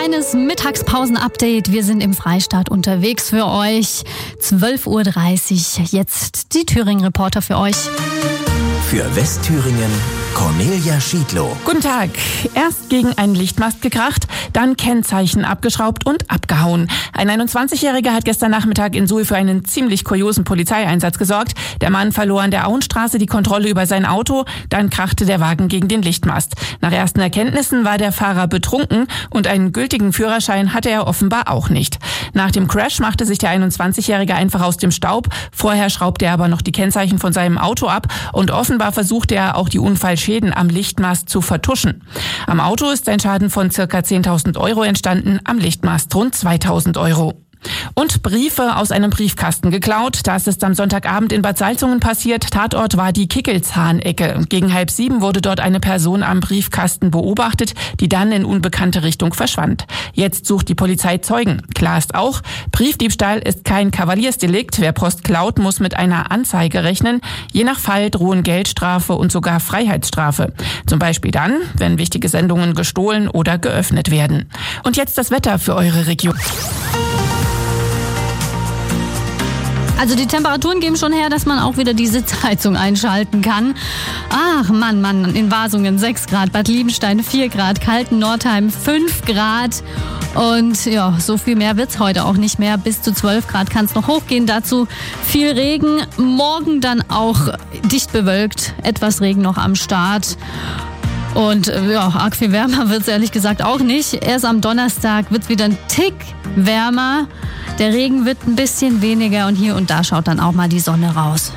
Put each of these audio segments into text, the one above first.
kleines Mittagspausen-Update. Wir sind im Freistaat unterwegs für euch. 12.30 Uhr. Jetzt die Thüringen-Reporter für euch. Für Westthüringen Cornelia Schiedlow. Guten Tag. Erst gegen einen Lichtmast gekracht, dann Kennzeichen abgeschraubt und abgehauen. Ein 21-Jähriger hat gestern Nachmittag in Suhl für einen ziemlich kuriosen Polizeieinsatz gesorgt. Der Mann verlor an der Auenstraße die Kontrolle über sein Auto, dann krachte der Wagen gegen den Lichtmast. Nach ersten Erkenntnissen war der Fahrer betrunken und einen gültigen Führerschein hatte er offenbar auch nicht. Nach dem Crash machte sich der 21-Jährige einfach aus dem Staub. Vorher schraubte er aber noch die Kennzeichen von seinem Auto ab und offenbar versuchte er auch die Unfallschäden am Lichtmast zu vertuschen. Am Auto ist ein Schaden von ca. 10.000 Euro entstanden, am Lichtmast rund 2.000 Euro. Und Briefe aus einem Briefkasten geklaut. Das ist am Sonntagabend in Bad Salzungen passiert. Tatort war die Kickelshahnecke. Gegen 6:30 wurde dort eine Person am Briefkasten beobachtet, die dann in unbekannte Richtung verschwand. Jetzt sucht die Polizei Zeugen. Klar ist auch, Briefdiebstahl ist kein Kavaliersdelikt. Wer Post klaut, muss mit einer Anzeige rechnen. Je nach Fall drohen Geldstrafe und sogar Freiheitsstrafe. Zum Beispiel dann, wenn wichtige Sendungen gestohlen oder geöffnet werden. Und jetzt das Wetter für eure Region. Also die Temperaturen geben schon her, dass man auch wieder die Sitzheizung einschalten kann. Ach Mann, in Wasungen 6 Grad, Bad Liebenstein 4 Grad, Kalten-Nordheim 5 Grad. Und ja, so viel mehr wird's heute auch nicht mehr. Bis zu 12 Grad kann es noch hochgehen. Dazu viel Regen. Morgen dann auch dicht bewölkt, etwas Regen noch am Start. Und ja, arg viel wärmer wird's ehrlich gesagt auch nicht. Erst am Donnerstag wird's wieder ein Tick wärmer. Der Regen wird ein bisschen weniger und hier und da schaut dann auch mal die Sonne raus.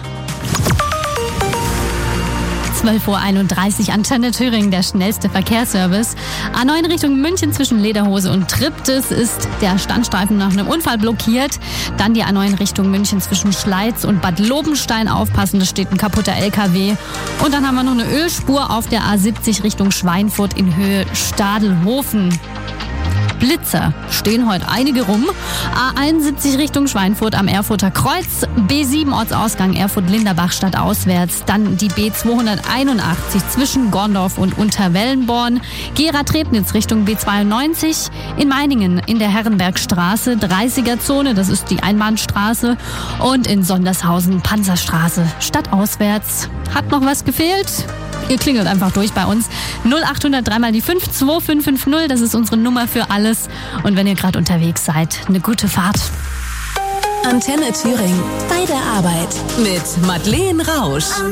12.31 Uhr, Antenne Thüringen, der schnellste Verkehrsservice. A9 Richtung München zwischen Lederhose und Triptis ist der Standstreifen nach einem Unfall blockiert. Dann die A9 Richtung München zwischen Schleiz und Bad Lobenstein. Aufpassen, da steht ein kaputter LKW. Und dann haben wir noch eine Ölspur auf der A70 Richtung Schweinfurt in Höhe Stadelhofen. Blitzer stehen heute einige rum. A71 Richtung Schweinfurt am Erfurter Kreuz. B7 Ortsausgang Erfurt-Linderbach stadtauswärts. Dann die B281 zwischen Gorndorf und Unterwellenborn. Gera-Trebnitz Richtung B92. In Meiningen in der Herrenbergstraße 30er-Zone, das ist die Einbahnstraße. Und in Sondershausen Panzerstraße stadtauswärts. Hat noch was gefehlt? Ihr klingelt einfach durch bei uns. 0800 3 die 5 2550, das ist unsere Nummer für alles. Und wenn ihr gerade unterwegs seid, eine gute Fahrt. Antenne Thüringen, bei der Arbeit mit Madeleine Rausch.